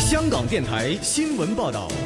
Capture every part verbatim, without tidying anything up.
香港电台新闻报道。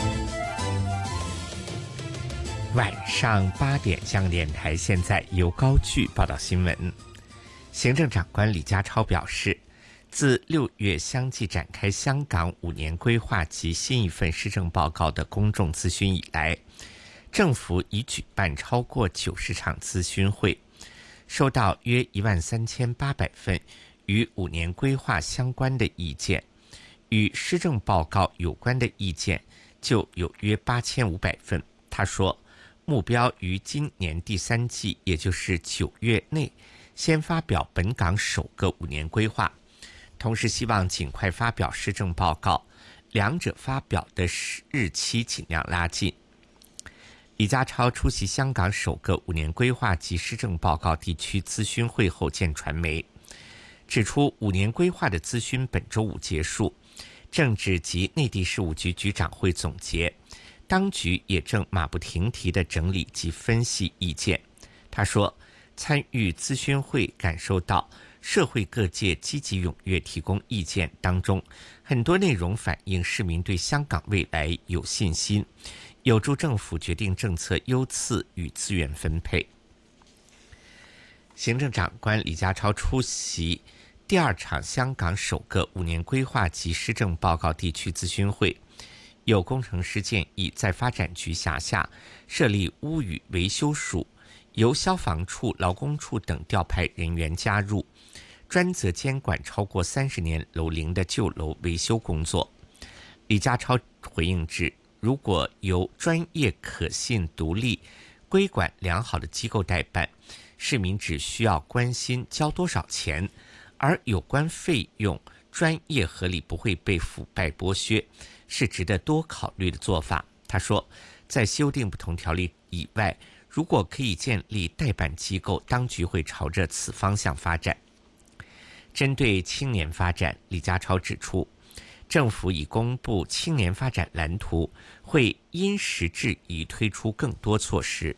晚上八点，香港电台现在由高炬报道新闻。行政长官李家超表示，自六月相继展开香港五年规划及新一份施政报告的公众咨询以来，政府已举办超过九十场咨询会，收到约一万三千八百份与五年规划相关的意见，与施政报告有关的意见就有约八千五百份。他说，目标于今年第三季，也就是九月内，先发表本港首个五年规划，同时希望尽快发表施政报告，两者发表的日期尽量拉近。李家超出席香港首个五年规划及施政报告地区咨询会后见传媒，指出五年规划的咨询本周五结束，政治及内地事务局局长会总结，当局也正马不停蹄地整理及分析意见。他说，参与咨询会感受到社会各界积极踊跃提供意见，当中很多内容反映市民对香港未来有信心，有助政府决定政策优次与资源分配。行政长官李家超出席第二场香港首个五年规划及施政报告地区咨询会，有工程师建议在发展局辖下设立屋宇维修署，由消防处、劳工处等调派人员加入，专责监管超过三十年楼龄的旧楼维修工作。李家超回应指，如果由专业、可信、独立、规管良好的机构代办，市民只需要关心交多少钱，而有关费用专业合理，不会被腐败剥削，是值得多考虑的做法。他说，在修订不同条例以外，如果可以建立代办机构，当局会朝着此方向发展。针对青年发展，李家超指出，政府已公布青年发展蓝图，会因时制宜推出更多措施。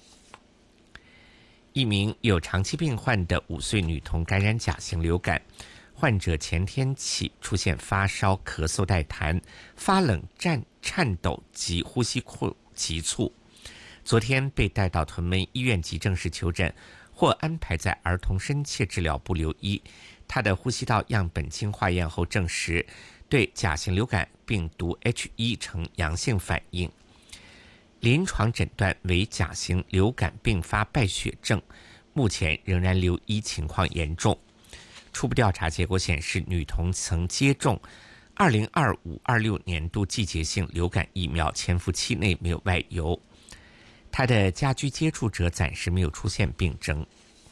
一名有长期病患的五岁女童感染甲型流感，患者前天起出现发烧、咳嗽带痰、发冷、颤颤抖及呼吸急促，昨天被带到屯门医院急症室求诊，或安排在儿童深切治疗部留医。他的呼吸道样本经化验后证实对甲型流感病毒 H 一 呈阳性反应，临床诊断为甲型流感并发败血症，目前仍然留医，情况严重。初步调查结果显示，女童曾接种二零二五二六年度季节性流感疫苗，潜伏期内没有外游。她的家居接触者暂时没有出现病征。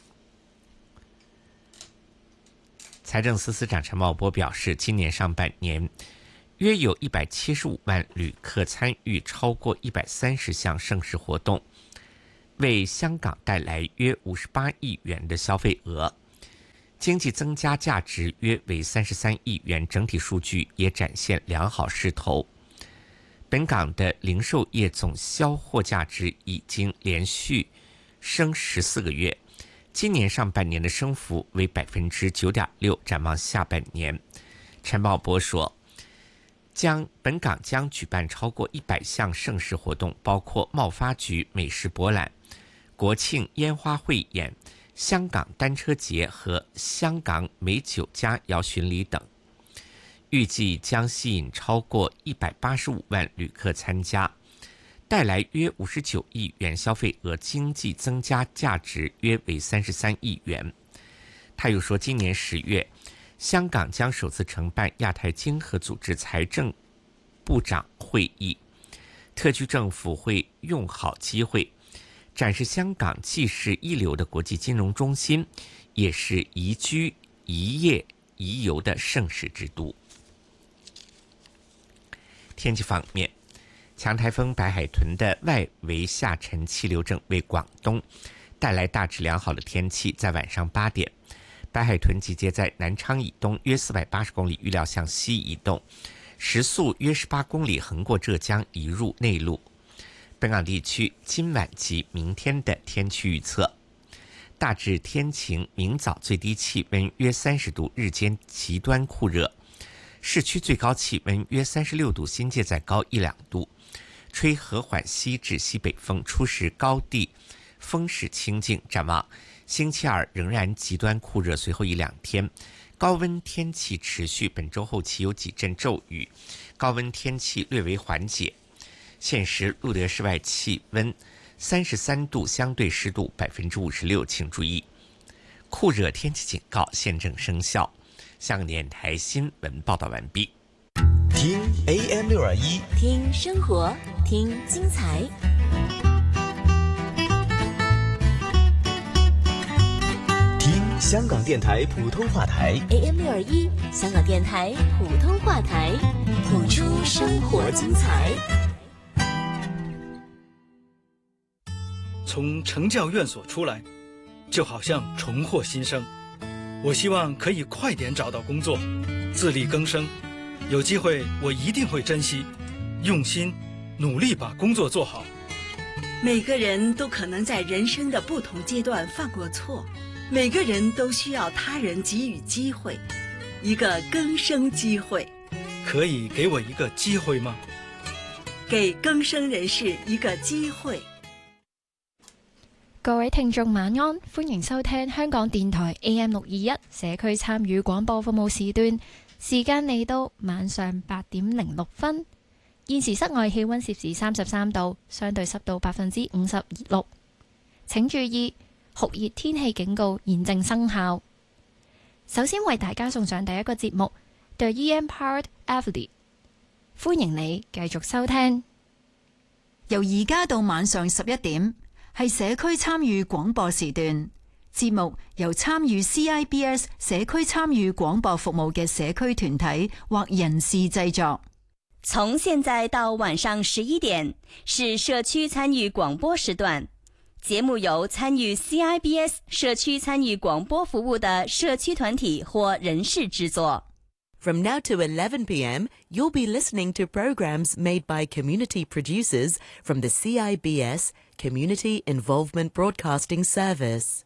财政司司长陈茂波表示，今年上半年约有一百七十五万旅客参与超过一百三十项盛事活动，为香港带来约五十八亿元的消费额，经济增加价值约为三十三亿元，整体数据也展现良好势头。本港的零售业总销货价值已经连续升十四个月，今年上半年的升幅为 百分之九点六。 展望下半年，陈茂波说，将本港将举办超过一百项盛事活动，包括贸发局美食博览、国庆烟花汇演、香港单车节和香港美酒佳肴巡礼等，预计将吸引超过一百八十五万旅客参加，带来约五十九亿元消费额，经济增加价值约为三十三亿元。他又说，今年十月，香港将首次承办亚太经合组织财政部长会议，特区政府会用好机会，展示香港既是一流的国际金融中心，也是宜居、宜业、宜游的盛世之都。天气方面，强台风白海豚的外围下沉气流正为广东带来大致良好的天气。在晚上八点，白海豚集结在南昌以东约四百八十公里，预料向西移动，时速约十八公里，横过浙江移入内陆。本港地区今晚及明天的天气预测，大致天晴，明早最低气温约三十度，日间极端酷热， 市区最高气温约三十六度，新界再高一两度，吹和缓西至西北风，初时高地风势清劲。展望星期二仍然极端酷热，随后一两天高温天气持续，本周后期有几阵骤雨，高温天气略为缓解。现时录得室外气温三十三度，相对湿度百分之五十六，请注意酷热天气警告现正生效。香港电台新闻报道完毕。 听 A M 六二一， 听生活，听精彩。 听香港电台普通话台 A M 六二一，香港电台普通话台，谱出生活精彩。 从成教院所出来，就好像重获新生。我希望可以快点找到工作，自力更生。有机会我一定会珍惜，用心努力把工作做好。 每个人都可能在人生的不同阶段犯过错，每个人都需要他人给予机会，一个更生机会。 可以给我一个机会吗？ 给更生人士一個機會。 各位聽眾晚安，歡迎收聽香港電台 A M 六二一社區參與廣播服務時段，時間嚟到晚上八點零六分。現時室外氣溫攝氏三十三度，相對濕度百分之五十六。請注意酷熱天氣警告現正生效。首先為大家送上第一個節目 The E Empowered Athlete， 歡迎你繼續收聽。 由而家到晚上十一點，係社區參與廣播時段。節目由參與 C I B S 社區參與廣播服務嘅社區團體或人士製作。 從現在到晚上十一點是社區參與廣播時段，節目由參與 C I B S 社區參與廣播服務的社區團體或人士製作。 From now to eleven p m, you'll be listening to programs made by community producers from the C I B S Community Involvement Broadcasting Service.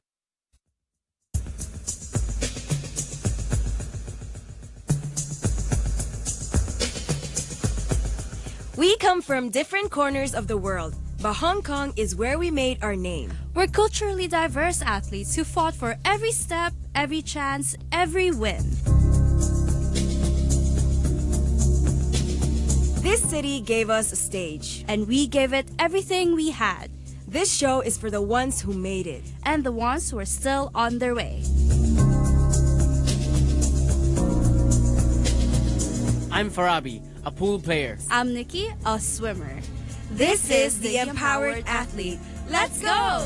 We come from different corners of the world, but Hong Kong is where we made our name. We're culturally diverse athletes who fought for every step, every chance, every win. This city gave us a stage, and we gave it everything we had. This show is for the ones who made it, and the ones who are still on their way. I'm Farabi, a pool player. I'm Nikki, a swimmer. This is the Empowered Athlete. Let's go!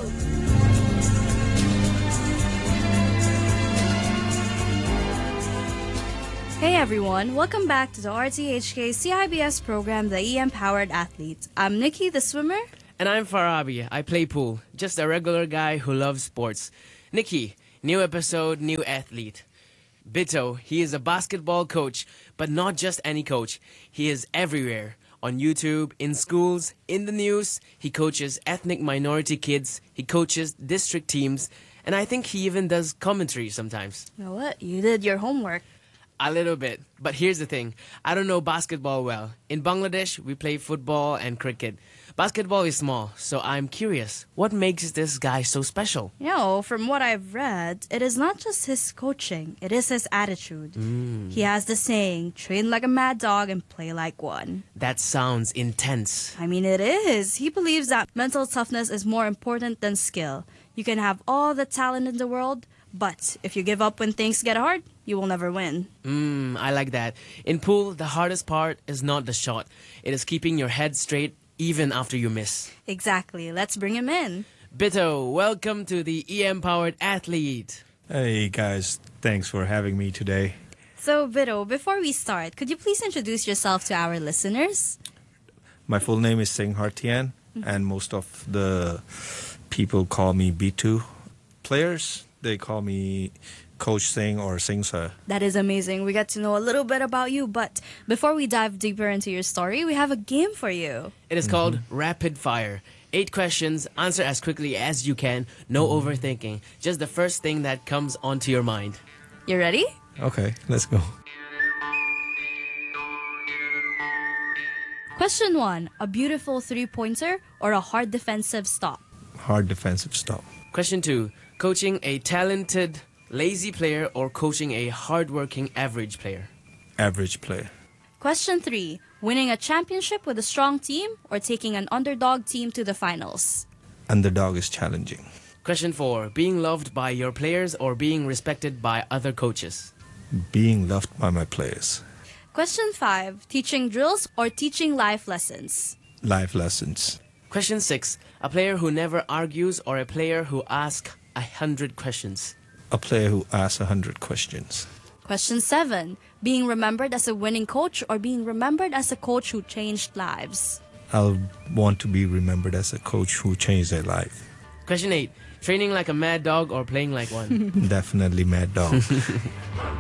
Hey everyone, welcome back to the R T H K C I B S program, The E Empowered Athlete. I'm Nikki, the swimmer. And I'm Farabi. I play pool. Just a regular guy who loves sports. Nikki, new episode, new athlete. Bito, he is a basketball coach, but not just any coach. He is everywhere. On YouTube, in schools, in the news. He coaches ethnic minority kids. He coaches district teams. And I think he even does commentary sometimes. You know what? You did your homework. A little bit. But here's the thing. I don't know basketball well. In Bangladesh, we play football and cricket. Basketball is small, so I'm curious. What makes this guy so special? You know, from what I've read, it is not just his coaching. It is his attitude. Mm. He has the saying, train like a mad dog and play like one. That sounds intense. I mean, it is. He believes that mental toughness is more important than skill. You can have all the talent in the world, but if you give up when things get hard, you will never win. Mm, I like that. In pool, the hardest part is not the shot. It is keeping your head straight even after you miss. Exactly. Let's bring him in. Bito, welcome to the E Empowered Athlete. Hey guys, thanks for having me today. So, Bito, before we start, could you please introduce yourself to our listeners? My full name is Singh Hartian, mm-hmm. and most of the people call me Bitu. Players, they call me Coach Singh or Singh Sir. That is amazing. We got to know a little bit about you, but before we dive deeper into your story, we have a game for you. It is mm-hmm. called Rapid Fire. Eight questions, answer as quickly as you can, no mm-hmm. overthinking. Just the first thing that comes onto your mind. You ready? Okay, let's go. Question one, a beautiful three-pointer or a hard defensive stop? Hard defensive stop. Question two, coaching a talented, lazy player or coaching a hard-working, average player? Average player. Question three, winning a championship with a strong team or taking an underdog team to the finals? Underdog is challenging. Question four, being loved by your players or being respected by other coaches? Being loved by my players. Question five, teaching drills or teaching life lessons? Life lessons. Question six, a player who never argues or a player who asks a hundred questions? A player who asks a hundred questions. Question seven, being remembered as a winning coach or being remembered as a coach who changed lives? I'll want to be remembered as a coach who changed their life. Question eight, training like a mad dog or playing like one? Definitely mad dog.